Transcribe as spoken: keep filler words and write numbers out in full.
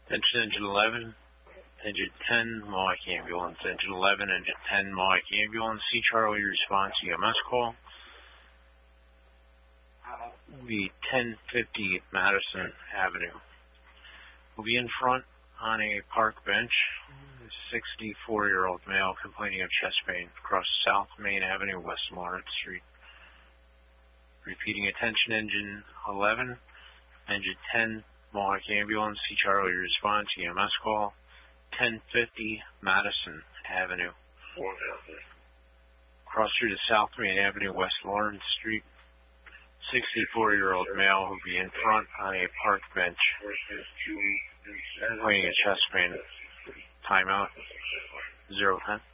Attention engine eleven, engine ten, Milwaukee ambulance. Engine eleven, engine ten, Milwaukee ambulance. C Charlie response E M S call. Will be ten fifty Madison Avenue. Will be in front on a park bench. sixty-four-year-old male complaining of chest pain across South Main Avenue, West Lawrence Street. Repeating, attention engine eleven, engine ten, Milwaukee ambulance. C Charlie response E M S call. ten fifty Madison Avenue. Cross through to South Main Avenue, West Lawrence Street. sixty-four-year-old male who will be in front on a park bench, complaining of chest pain. Timeout. Zero ten.